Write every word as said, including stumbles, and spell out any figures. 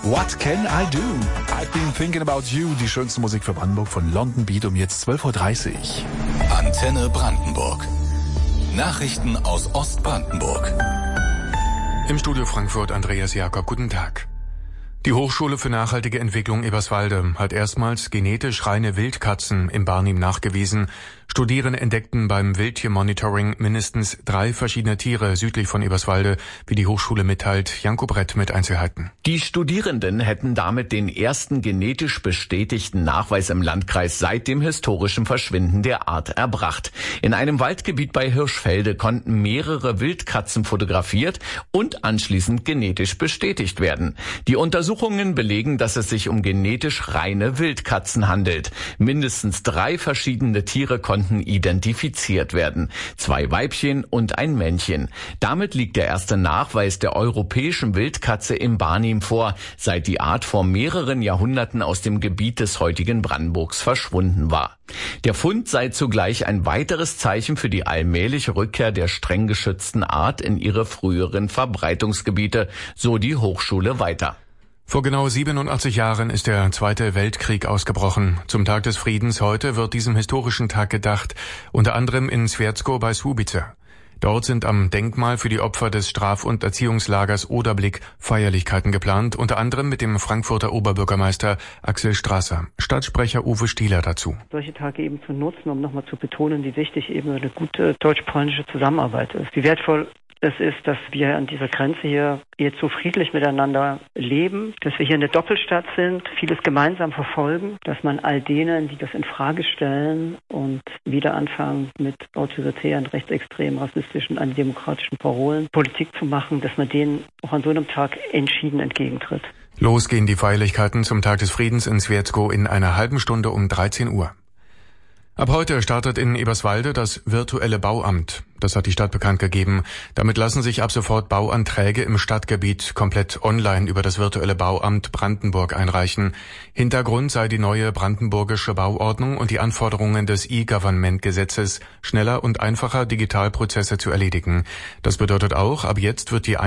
What Can I Do? I've been thinking about you. Die schönste Musik für Brandenburg von London Beat um jetzt zwölf Uhr dreißig. Antenne Brandenburg. Nachrichten aus Ostbrandenburg. Im Studio Frankfurt Andreas Jakob. Guten Tag. Die Hochschule für nachhaltige Entwicklung Eberswalde hat erstmals genetisch reine Wildkatzen im Barnim nachgewiesen. Studierende entdeckten beim Wildtiermonitoring mindestens drei verschiedene Tiere südlich von Eberswalde, wie die Hochschule mitteilt. Janko Brett mit Einzelheiten. Die Studierenden hätten damit den ersten genetisch bestätigten Nachweis im Landkreis seit dem historischen Verschwinden der Art erbracht. In einem Waldgebiet bei Hirschfelde konnten mehrere Wildkatzen fotografiert und anschließend genetisch bestätigt werden. Die Untersuchungen belegen, dass es sich um genetisch reine Wildkatzen handelt. Mindestens drei verschiedene Tiere konnten identifiziert werden. Zwei Weibchen und ein Männchen. Damit liegt der erste Nachweis der europäischen Wildkatze im Barnim vor, seit die Art vor mehreren Jahrhunderten aus dem Gebiet des heutigen Brandenburgs verschwunden war. Der Fund sei zugleich ein weiteres Zeichen für die allmähliche Rückkehr der streng geschützten Art in ihre früheren Verbreitungsgebiete, so die Hochschule weiter. Vor genau siebenundachtzig Jahren ist der Zweite Weltkrieg ausgebrochen. Zum Tag des Friedens heute wird diesem historischen Tag gedacht, unter anderem in Swiecko bei Słubice. Dort sind am Denkmal für die Opfer des Straf- und Erziehungslagers Oderblick Feierlichkeiten geplant, unter anderem mit dem Frankfurter Oberbürgermeister Axel Strasser. Stadtsprecher Uwe Stieler dazu. Solche Tage eben zu nutzen, um nochmal zu betonen, wie wichtig eben eine gute deutsch-polnische Zusammenarbeit ist. Wie wertvoll es ist, dass wir an dieser Grenze hier jetzt so friedlich miteinander leben, dass wir hier eine Doppelstadt sind, vieles gemeinsam verfolgen, dass man all denen, die das in Frage stellen und wieder anfangen mit autoritären, rechtsextremen, rassistischen, antidemokratischen Parolen Politik zu machen, dass man denen auch an so einem Tag entschieden entgegentritt. Los gehen die Feierlichkeiten zum Tag des Friedens in Swiecko in einer halben Stunde um dreizehn Uhr. Ab heute startet in Eberswalde das virtuelle Bauamt. Das hat die Stadt bekannt gegeben. Damit lassen sich ab sofort Bauanträge im Stadtgebiet komplett online über das virtuelle Bauamt Brandenburg einreichen. Hintergrund sei die neue brandenburgische Bauordnung und die Anforderungen des E-Government-Gesetzes, schneller und einfacher Digitalprozesse zu erledigen. Das bedeutet auch, ab jetzt wird die